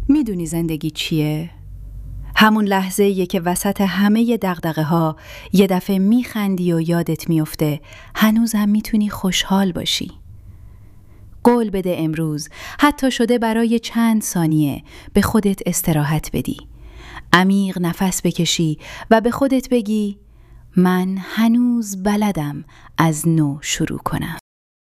میدونی زندگی چیه؟ همون لحظه‌ایه که وسط همه دغدغه‌ها یه دفعه میخندی و یادت میفته هنوزم میتونی خوشحال باشی. قول بده امروز حتی شده برای چند ثانیه به خودت استراحت بدی. عمیق نفس بکشی و به خودت بگی من هنوز بلدم از نو شروع کنم.